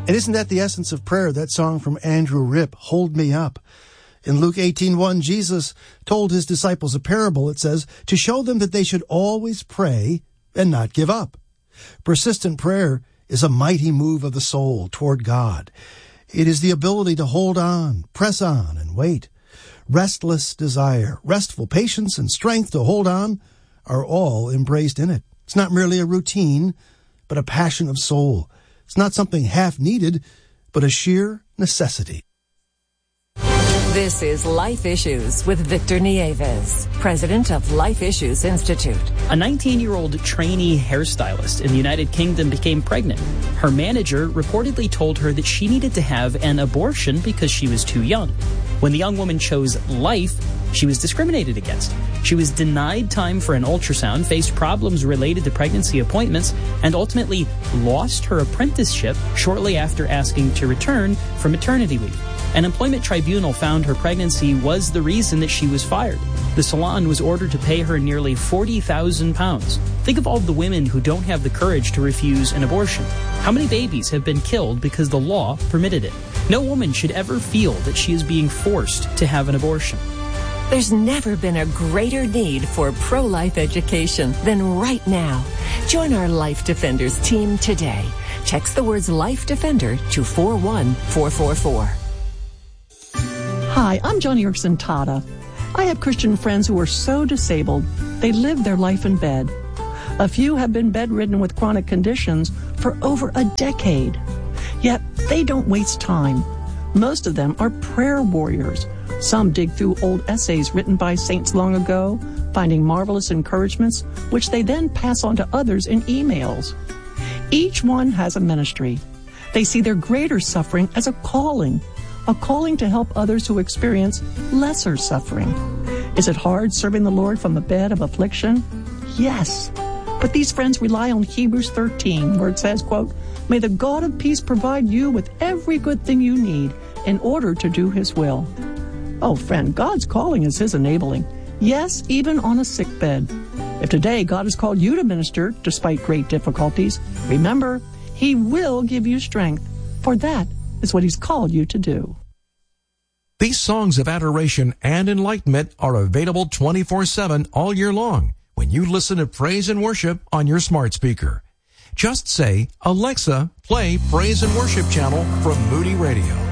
And isn't that the essence of prayer, that song from Andrew Ripp, Hold Me Up? In Luke 18:1, Jesus told his disciples a parable, it says, to show them that they should always pray and not give up. Persistent prayer is a mighty move of the soul toward God. It is the ability to hold on, press on, and wait. Restless desire, restful patience, and strength to hold on are all embraced in it. It's not merely a routine, but a passion of soul. It's not something half-needed, but a sheer necessity. This is Life Issues with Victor Nieves, president of Life Issues Institute. A 19-year-old trainee hairstylist in the United Kingdom became pregnant. Her manager reportedly told her that she needed to have an abortion because she was too young. When the young woman chose life, she was discriminated against. She was denied time for an ultrasound, faced problems related to pregnancy appointments, and ultimately lost her apprenticeship shortly after asking to return from maternity leave. An employment tribunal found her pregnancy was the reason that she was fired. The salon was ordered to pay her nearly £40,000. Think of all the women who don't have the courage to refuse an abortion. How many babies have been killed because the law permitted it? No woman should ever feel that she is being forced to have an abortion. There's never been a greater need for pro-life education than right now. Join our Life Defenders team today. Text the words Life Defender to 41444. Hi, I'm Joni Eareckson Tada. I have Christian friends who are so disabled, they live their life in bed. A few have been bedridden with chronic conditions for over a decade. Yet, they don't waste time. Most of them are prayer warriors. Some dig through old essays written by saints long ago, finding marvelous encouragements, which they then pass on to others in emails. Each one has a ministry. They see their greater suffering as a calling to help others who experience lesser suffering. Is it hard serving the Lord from a bed of affliction? Yes. But these friends rely on Hebrews 13, where it says, quote, "May the God of peace provide you with every good thing you need in order to do his will." Oh, friend, God's calling is his enabling. Yes, even on a sick bed. If today God has called you to minister despite great difficulties, remember, he will give you strength, for that is what he's called you to do. These songs of adoration and enlightenment are available 24/7 all year long when you listen to praise and worship on your smart speaker. Just say, "Alexa, play Praise and Worship channel from Moody Radio."